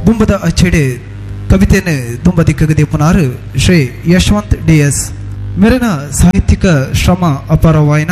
ದುಂಬದ ಅಚ್ಚೆಡೆ ಕವಿತೆಯನ್ನು ದುಂಬ ದಿಕ್ಕಗದೆ ಪುನಾರು ಶ್ರೀ ಯಶವಂತ್ DS ಮೇರಿನ ಸಾಹಿತ್ಯಿಕ ಶ್ರಮ ಅಪಾರವಾಯಿನ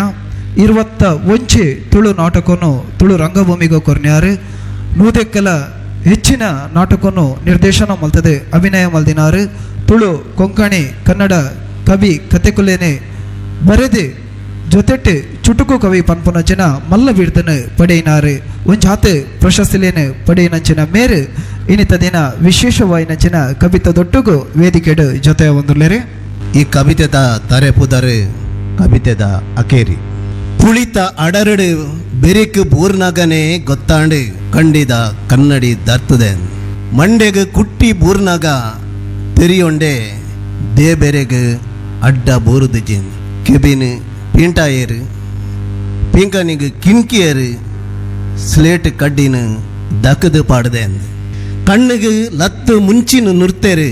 21 ತುಳು ನಾಟಕವನ್ನು ತುಳು ರಂಗಭೂಮಿಗೆ ಕೊರ್ನ್ಯಾರು 100 ಹೆಚ್ಚಿನ ನಾಟಕವನ್ನು ನಿರ್ದೇಶನ ಮಲ್ತದೆ ಅಭಿನಯ ಮಲ್ದಿನಾರು ತುಳು ಕೊಂಕಣಿ ಕನ್ನಡ ಕವಿ ಕತೆಕುಲೇನೆ ಬರೆದೆ ಜೊತೆಟ್ಟು ಚುಟುಕು ಕವಿ ಪನ್ಪುನಂಚಿನ ಮಲ್ಲ ಬಿಡ್ದನ ಪಡೆಯಿನಾರು ಒಂಜಾತ ಪ್ರಶಸ್ತಿಲೇನೆ ಪಡೆಯಿನಂಚಿನ ಮೇರೆ ಇನ್ನಿತ ದಿನ ವಿಶೇಷವಾಯಿನಂಚಿನ ಕವಿತ ದೊಟ್ಟುಗು ವೇದಿಕೆಡು ಜೊತೆ ಒಂದುಲ್ಲೆರೆ ಈ ಕವಿತೆದ ತಾರೆ ಪುದರೆ ಕವಿತೆದ ಅಕೇರಿ ಪುಳಿತ ಅಡರಡು ಬೆರಿಕ್ ಬೂರ್ನಾಗನೆ ಗೊತ್ತಾಂಡು ಕಂಡಿದ ಕನ್ನಡಿ ದರ್ತದೆ ಮಂಡೆಗೆ ಕುಟ್ಟಿ ಬೂರ್ನಾಗ ತೆರಿಯೊಂಡೆ ದೇಬೆರೆಗೆ ಅಡ್ಡ ಬೋರುದು ಜಿನ್ ಕೆಬಿನ್ ಪೀಂಟಾಯರು ಪಿಂಕನಿಗೆ ಕಿನ್ಕಿಯರು ಸ್ಲೇಟ್ ಕಡ್ಡಿನ ದಕ್ಕದು ಪಾಡದೆ ಕಣ್ಣಿಗೆ ಲತ್ತು ಮುಂಚಿನ ನುರ್ತೇರು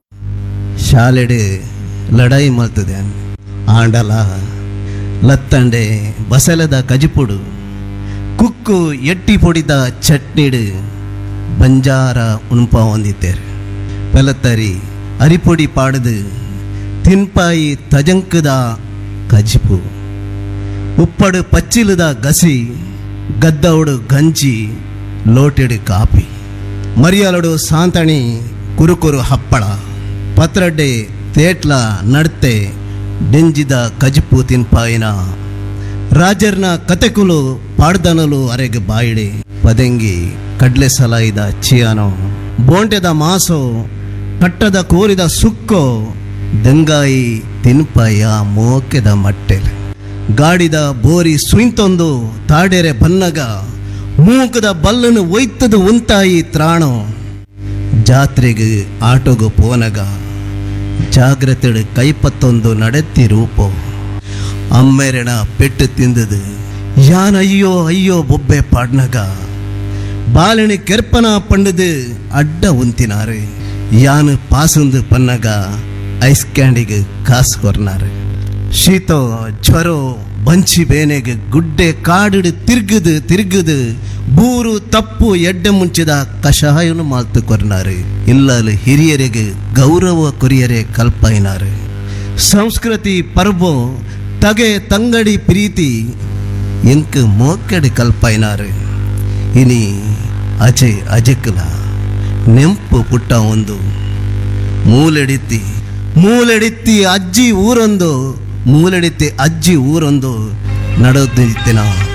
ಶಾಲೆಡೆ ಲಡಾಯಿ ಮಾಡ್ತದೆ ಆಂಡಲ ಲತ್ತಂಡೆ ಬಸಲದ ಕಜಿಪುಡು ಕುಕ್ಕು ಎಟ್ಟಿ ಪೊಡಿದ ಚಟ್ನಿಡು ಬಂಜಾರ ಉಣ್ಪ ಹೊಂದಿತ್ತೇರು ಪೆಲತ್ತರಿ ಅರಿಪೊಡಿ ಪಾಡದು ತಿನ್ಪಾಯಿ ತಜಂಕದ ಕಜಿಪು ಉಪ್ಪಡು ಪಚ್ಚಿಲದ ಗಸಿ ಗದ್ದವಡು ಗಂಜಿ ಲೋಟೆಡು ಕಾಪಿ ಮರಿಯಾಲಡು ಸಾಂತಣಿ ಕುರುಕುರು ಹಪ್ಪಳ ಪತ್ರಡ್ಡೆ ತೇಟ್ಲ ನಡ್ತೆ ಡೆಂಜಿದ ಕಜಿಪು ತಿನ್ಪಾಯಿನ ರಾಜರ್ನ ಕತೆಕುಲು ಪಾಡ್ದನಲು ಅರೆಗೆ ಬಾಯಿಡೆ ಪದಂಗಿ ಕಡ್ಲೆ ಸಲಾಯಿದ ಚಿಯಾನೋ ಬೋಂಟೆದ ಮಾಸೋ ಕಟ್ಟದ ಕೋರಿದ ಸುಕ್ಕೋ ದಂಗಾಯಿ ತಿನ್ಪಾಯ ಮೋಕೆದ ಮಟ್ಟೆಲೆ ಗಾಡಿದ ಬೋರಿ ಸುಯಿಂತೊಂದು ತಾಡೆರೆ ಬನ್ನಗ ಮೂಕದ ಬಲ್ಲನು ಒಯ್ತದು ಉಂತಾಯಿ ತ್ರಾಣೋ ಜಾತ್ರೆಗೆ ಆಟೋಗು ಪೋನಗ ಜಾಗ್ರತೆಡು ಕೈಪತ್ತೊಂದು ನಡೆತ್ತಿ ರೂಪೋ ಅಮ್ಮೆರೆಣ ಪೆಟ್ಟು ತಿಂದದು ಯಾನ್ ಅಯ್ಯೋ ಅಯ್ಯೋ ಬೊಬ್ಬೆ ಪಾಡ್ನಗ ಬಾಲಣಿ ಕೆರ್ಪನ ಪಂಡದು ಅಡ್ಡ ಉಂತಿನಾರೆ ಯಾನ್ ಪಾಸುಂದು ಪನ್ನಗ ಐಸ್ ಕ್ಯಾಂಡಿಗೆ ಕಾಸು ಕೊರ್ನಾರೆ ಶೀತೋ ಜ್ವರೋ ಬಂಚಿ ಬೇನೆಗೆ ಗುಡ್ಡೆ ಕಾಡಿಡು ತಿರ್ಗುದು ಬೂರು ತಪ್ಪು ಎಡ್ಡೆ ಮುಂಚಿದ ಕಷಾಯನು ಮಾತು ಕೊರ್ನಾರೆ ಇಲ್ಲಲು ಹಿರಿಯರಿಗೆ ಗೌರವ ಕೊರಿಯರೆ ಕಲ್ಪೈನಾರೆ ಸಂಸ್ಕೃತಿ ಪರ್ಬೋ ತಗೆ ತಂಗಡಿ ಪ್ರೀತಿ ಎಂಕ್ ಮೋಕೆಡೆ ಕಲ್ಪೈನಾರೆ ಇನಿ ಅಜೆಕ್ಲ ನೆಂಪು ಪುಟ್ಟ ಒಂದು ಮೂಲೆಡಿತ್ತಿ ಅಜ್ಜಿ ಊರೊಂದು ನಡೋದಿತ್ತಿನ